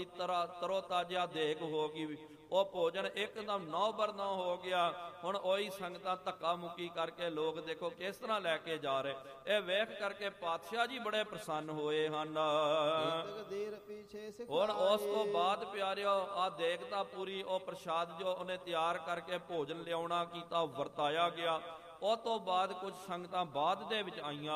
ਤਰੋ ਤਾਜ਼ਾ ਦੇਗ ਹੋ ਗਈ। ਉਹ ਭੋਜਨ ਇੱਕਦਮ 9/9 ਹੋ ਗਿਆ। ਹੁਣ ਉਹੀ ਸੰਗਤਾਂ ਧੱਕਾ ਮੁੱਕੀ ਕਰਕੇ ਲੋਕ ਦੇਖੋ ਕਿਸ ਤਰ੍ਹਾਂ ਲੈ ਕੇ ਜਾ ਰਹੇ। ਇਹ ਵੇਖ ਕਰਕੇ ਪਾਤਸ਼ਾਹ ਜੀ ਬੜੇ ਪ੍ਰਸੰਨ ਹੋਏ ਹਨ। ਹੁਣ ਉਸ ਤੋਂ ਬਾਅਦ ਪਿਆਰਿਓ ਆ ਦੇਖਤਾ ਪੂਰੀ ਉਹ ਪ੍ਰਸ਼ਾਦ ਜੋ ਉਹਨੇ ਤਿਆਰ ਕਰਕੇ ਭੋਜਨ ਲਿਆਉਣਾ ਕੀਤਾ ਵਰਤਾਇਆ ਗਿਆ। ਉਹ ਤੋਂ ਬਾਅਦ ਕੁਝ ਸੰਗਤਾਂ ਬਾਅਦ ਦੇ ਵਿੱਚ ਆਈਆਂ।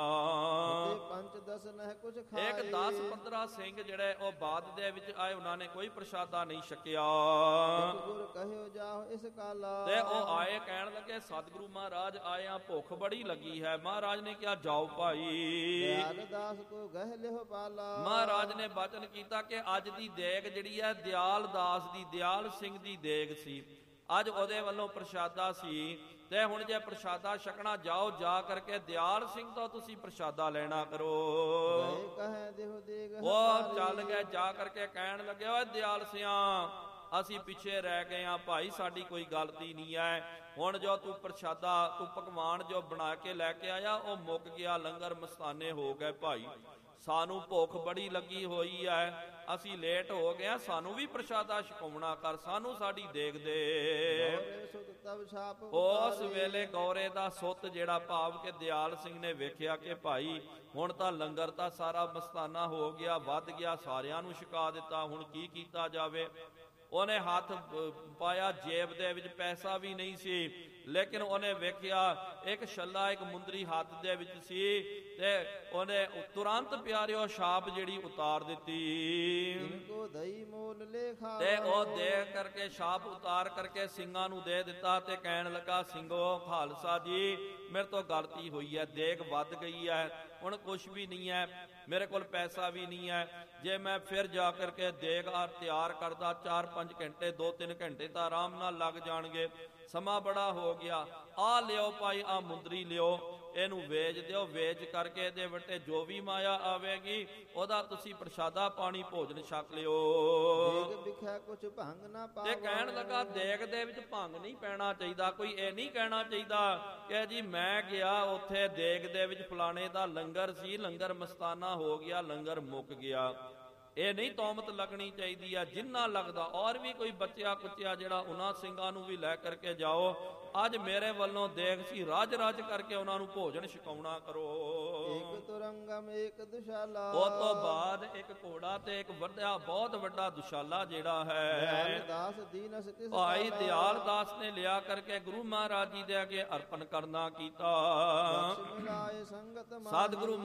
ਇੱਕ 10-15 ਸਿੰਘ ਜਿਹੜੇ ਉਹ ਬਾਅਦ ਦੇ ਵਿੱਚ ਆਏ, ਉਹਨਾਂ ਨੇ ਕੋਈ ਪ੍ਰਸ਼ਾਦਾ ਨਹੀਂ ਛਕਿਆ। ਤੇ ਉਹ ਆਏ ਕਹਿਣ ਲੱਗੇ ਸਤਿਗੁਰੂ ਮਹਾਰਾਜ ਆਏ ਆ, ਭੁੱਖ ਬੜੀ ਲੱਗੀ ਹੈ। ਮਹਾਰਾਜ ਨੇ ਕਿਹਾ ਜਾਓ ਭਾਈ। ਮਹਾਰਾਜ ਨੇ ਬਚਨ ਕੀਤਾ ਕਿ ਅੱਜ ਦੀ ਦੇਗ ਜਿਹੜੀ ਹੈ ਦਿਆਲ ਦਾਸ ਦੀ, ਦਿਆਲ ਸਿੰਘ ਦੀ ਦੇਗ ਸੀ। ਅੱਜ ਉਹਦੇ ਵੱਲੋਂ ਪ੍ਰਸ਼ਾਦਾ ਸੀ। ਤੇ ਹੁਣ ਜੇ ਪ੍ਰਸ਼ਾਦਾ ਛਕਣਾ ਜਾਓ, ਜਾ ਕਰਕੇ ਦਿਆਲ ਸਿੰਘ ਤੋਂ ਤੁਸੀਂ ਪ੍ਰਸ਼ਾਦਾ ਲੈਣਾ ਕਰੋ। ਉਹ ਚੱਲ ਗਏ, ਜਾ ਕਰਕੇ ਕਹਿਣ ਲੱਗੇ ਓਏ ਦਿਆਲ ਸਿਆਂ, ਅਸੀਂ ਪਿੱਛੇ ਰਹਿ ਗਏ ਆ ਭਾਈ, ਸਾਡੀ ਕੋਈ ਗਲਤੀ ਨਹੀਂ ਹੈ। ਹੁਣ ਜੋ ਤੂੰ ਪ੍ਰਸ਼ਾਦਾ ਤੂੰ ਪਕਵਾਨ ਜੋ ਬਣਾ ਕੇ ਲੈ ਕੇ ਆਇਆ ਉਹ ਮੁੱਕ ਗਿਆ, ਲੰਗਰ ਮਸਤਾਨੇ ਹੋ ਗਏ ਭਾਈ। ਸਾਨੂੰ ਭੁੱਖ ਬੜੀ ਲੱਗੀ ਹੋਈ ਹੈ, ਅਸੀਂ ਲੇਟ ਹੋ ਗਏ, ਸਾਨੂੰ ਵੀ ਪ੍ਰਸ਼ਾਦਾ ਛਕਾਉਣਾ ਕਰ, ਸਾਨੂੰ ਸਾਡੀ ਦੇਗ ਦੇ। ਉਸ ਵੇਲੇ ਗੌਰੇ ਦਾ ਸੁੱਤ ਜਿਹੜਾ ਭਾਵ ਕਿ ਦਿਆਲ ਸਿੰਘ ਨੇ ਵੇਖਿਆ ਕਿ ਭਾਈ ਹੁਣ ਤਾਂ ਲੰਗਰ ਤਾਂ ਸਾਰਾ ਮਸਤਾਨਾ ਹੋ ਗਿਆ, ਵੱਧ ਗਿਆ, ਸਾਰਿਆਂ ਨੂੰ ਛਕਾ ਦਿੱਤਾ, ਹੁਣ ਕੀ ਕੀਤਾ ਜਾਵੇ। ਉਹਨੇ ਹੱਥ ਪਾਇਆ, ਜੇਬ ਦੇ ਵਿੱਚ ਪੈਸਾ ਵੀ ਨਹੀਂ ਸੀ, ਲੇਕਿਨ ਉਹਨੇ ਵੇਖਿਆ ਇੱਕ ਛੱਲਾ ਇੱਕ ਮੁੰਦਰੀ ਹੱਥ ਦੇ ਵਿੱਚ ਸੀ ਤੇ ਉਹਨੇ ਤੁਰੰਤ ਪਿਆਰਿਓ ਛਾਪ ਜਿਹੜੀ ਉਤਾਰ ਦਿੱਤੀ। ਤੇ ਉਹ ਦੇਖ ਕਰਕੇ ਛਾਪ ਉਤਾਰ ਕਰਕੇ ਸਿੰਘਾਂ ਨੂੰ ਦੇ ਦਿੱਤਾ ਤੇ ਕਹਿਣ ਲੱਗਾ ਸਿੰਘੋ ਖਾਲਸਾ ਜੀ ਮੇਰੇ ਤੋਂ ਗਲਤੀ ਹੋਈ ਹੈ, ਦੇਗ ਵੱਧ ਗਈ ਹੈ, ਹੁਣ ਕੁਛ ਵੀ ਨਹੀਂ ਹੈ, ਮੇਰੇ ਕੋਲ ਪੈਸਾ ਵੀ ਨਹੀਂ ਹੈ। ਜੇ ਮੈਂ ਫਿਰ ਜਾ ਕਰਕੇ ਦੇਗ ਤਿਆਰ ਕਰਦਾ 4-5 ਘੰਟੇ 2-3 ਘੰਟੇ ਤਾਂ ਆਰਾਮ ਨਾਲ ਲੱਗ ਜਾਣਗੇ, ਸਮਾਂ ਬੜਾ ਹੋ ਗਿਆ। ਆ ਲਿਓ ਭਾਈ, ਆ ਮੁੰਦਰੀ ਲਿਓ, ਇਹਨੂੰ ਵੇਚ ਦਿਓ, ਵੇਚ ਕਰਕੇ ਇਹਦੇ ਵੱਟੇ ਜੋ ਵੀ ਮਾਇਆ ਆਵੇਗੀ ਉਹਦਾ ਤੁਸੀਂ ਪ੍ਰਸ਼ਾਦਾ ਪਾਣੀ ਭੋਜਨ ਛਕ ਲਿਓ। ਤੇ ਕਹਿਣ ਲੱਗਾ ਦੇਗ ਦੇ ਵਿੱਚ ਭੰਗ ਨਹੀਂ ਪੈਣਾ ਚਾਹੀਦਾ। ਕੋਈ ਇਹ ਨਹੀਂ ਕਹਿਣਾ ਚਾਹੀਦਾ ਕਿ ਜੀ ਮੈਂ ਗਿਆ ਉੱਥੇ ਦੇਗ ਦੇ ਵਿੱਚ ਫਲਾਣੇ ਦਾ ਲੰਗਰ ਸੀ, ਲੰਗਰ ਮਸਤਾਨਾ ਹੋ ਗਿਆ, ਲੰਗਰ ਮੁੱਕ ਗਿਆ। ਇਹ ਨਹੀਂ ਤੌਮਤ ਲੱਗਣੀ ਚਾਹੀਦੀ ਆ। ਜਿੰਨਾ ਲੱਗਦਾ ਔਰ ਵੀ ਕੋਈ ਬੱਚਿਆ ਕੁੱਚਿਆ ਜਿਹੜਾ ਉਹਨਾਂ ਸਿੰਘਾਂ ਨੂੰ ਵੀ ਲੈ ਕਰਕੇ ਜਾਓ, ਅੱਜ ਮੇਰੇ ਵੱਲੋਂ ਦੇਗ ਸੀ, ਰਾਜ ਰਾਜ ਕਰਕੇ ਉਹਨਾਂ ਨੂੰ ਭੋਜਨ ਛਕਾਉਣਾ ਕਰੋ। ਉਹ ਤੋਂ ਬਾਅਦ ਇੱਕ ਘੋੜਾ ਤੇ ਇੱਕ ਬਹੁਤ ਵੱਡਾ ਦੁਸ਼ਾਲਾ ਜਿਹੜਾ ਹੈ ਭਾਈ ਦਿਆਲ ਦਾਸ ਨੇ ਲਿਆ ਕਰਕੇ ਗੁਰੂ ਮਹਾਰਾਜ ਜੀ ਦੇ ਅੱਗੇ ਅਰਪਣ ਕਰਨਾ ਕੀਤਾ। ਸਤਿਗੁਰੂ